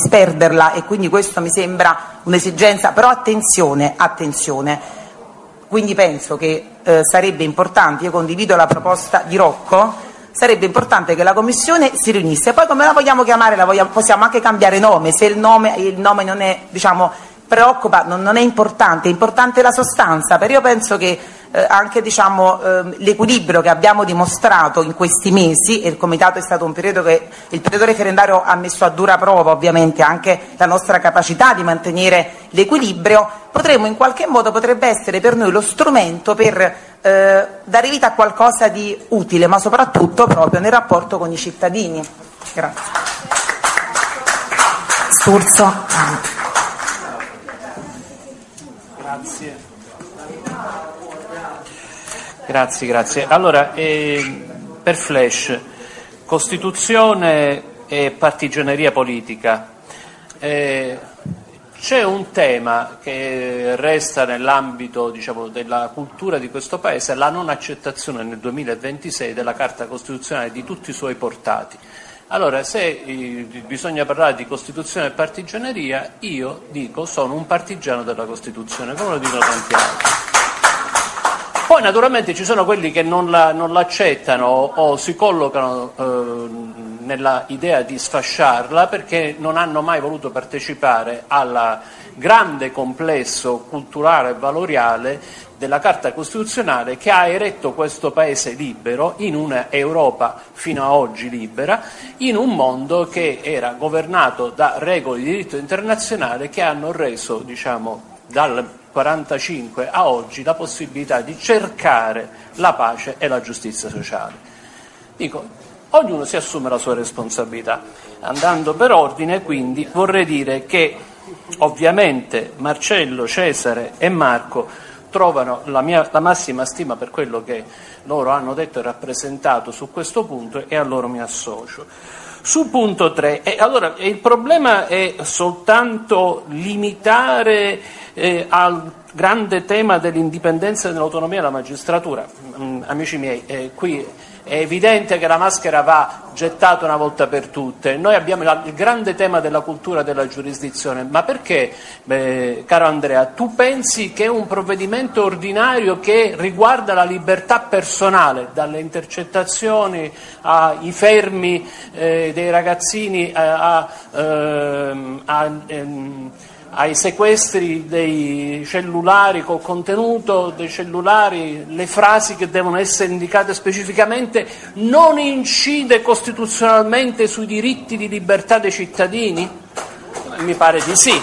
disperderla, e quindi questo mi sembra un'esigenza, però attenzione, quindi penso che sarebbe importante, io condivido la proposta di Rocco, sarebbe importante che la Commissione si riunisse, poi come la vogliamo chiamare, possiamo anche cambiare nome, se il nome non è, diciamo, preoccupa, non è importante, è importante la sostanza, perché io penso che anche, diciamo, l'equilibrio che abbiamo dimostrato in questi mesi, e il Comitato è stato un periodo che il periodo referendario ha messo a dura prova ovviamente anche la nostra capacità di mantenere l'equilibrio, in qualche modo potrebbe essere per noi lo strumento per dare vita a qualcosa di utile, ma soprattutto proprio nel rapporto con i cittadini. Grazie. Sturzo. Grazie. Allora, per Flash, Costituzione e partigianeria politica. C'è un tema che resta nell'ambito, diciamo, della cultura di questo Paese, la non accettazione nel 2026 della Carta Costituzionale di tutti i suoi portati. Allora, se bisogna parlare di Costituzione e partigianeria, io dico sono un partigiano della Costituzione, come lo dicono tanti altri. Poi naturalmente ci sono quelli che non l'accettano o si collocano nella idea di sfasciarla perché non hanno mai voluto partecipare al grande complesso culturale e valoriale della Carta Costituzionale che ha eretto questo Paese libero in una Europa fino a oggi libera, in un mondo che era governato da regole di diritto internazionale che hanno reso, diciamo, dal 1945 a oggi la possibilità di cercare la pace e la giustizia sociale. Dico, ognuno si assume la sua responsabilità. Andando per ordine, quindi, vorrei dire che ovviamente Marcello, Cesare e Marco trovano la massima stima per quello che loro hanno detto e rappresentato su questo punto e a loro mi associo. Sul punto 3, allora il problema è soltanto limitare al grande tema dell'indipendenza e dell'autonomia della magistratura. Amici miei, qui è evidente che la maschera va gettata una volta per tutte. Noi abbiamo il grande tema della cultura della giurisdizione, ma perché, caro Andrea, tu pensi che un provvedimento ordinario che riguarda la libertà personale, dalle intercettazioni ai fermi dei ragazzini ai sequestri dei cellulari, col contenuto dei cellulari, le frasi che devono essere indicate specificamente, non incide costituzionalmente sui diritti di libertà dei cittadini? Mi pare di sì.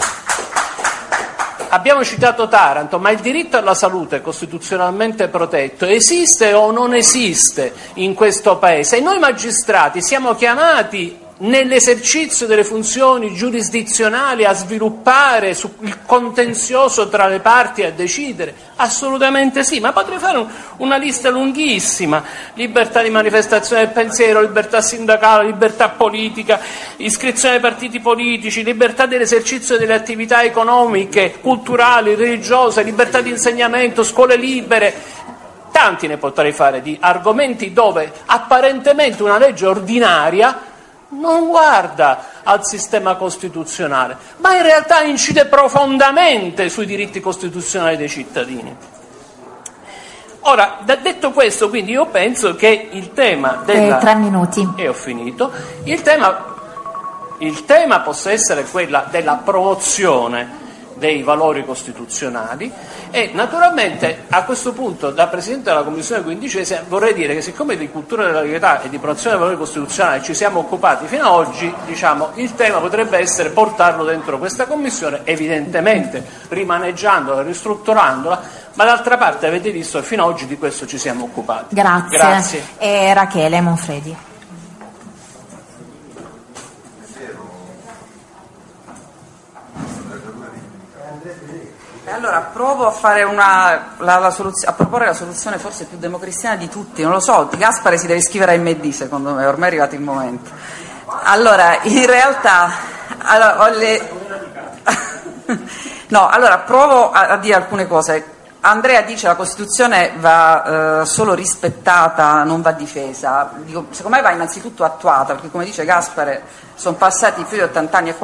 Abbiamo citato Taranto, ma il diritto alla salute costituzionalmente protetto esiste o non esiste in questo Paese? E noi magistrati siamo chiamati nell'esercizio delle funzioni giurisdizionali a sviluppare il contenzioso tra le parti e a decidere? Assolutamente sì, ma potrei fare una lista lunghissima: libertà di manifestazione del pensiero, libertà sindacale, libertà politica, iscrizione ai partiti politici, libertà dell'esercizio delle attività economiche, culturali, religiose, libertà di insegnamento, scuole libere. Tanti ne potrei fare di argomenti dove apparentemente una legge ordinaria non guarda al sistema costituzionale, ma in realtà incide profondamente sui diritti costituzionali dei cittadini. Ora, detto questo, quindi io penso che il tema della... 3 minuti. E ho finito. Il tema possa essere quella della promozione dei valori costituzionali e naturalmente a questo punto, da Presidente della Commissione 15ª, vorrei dire che siccome di cultura della legalità e di promozione dei valori costituzionali ci siamo occupati fino ad oggi, diciamo, il tema potrebbe essere portarlo dentro questa Commissione, evidentemente rimaneggiandola, ristrutturandola, ma d'altra parte avete visto che fino ad oggi di questo ci siamo occupati. Grazie. E Rachele Monfredi. Allora provo a fare a proporre la soluzione forse più democristiana di tutti, non lo so, Gaspare si deve iscrivere a MD, secondo me, ormai è arrivato il momento. Allora, in realtà provo a dire alcune cose. Andrea dice la Costituzione va solo rispettata, non va difesa. Dico, secondo me va innanzitutto attuata, perché come dice Gaspare sono passati più di 80 anni e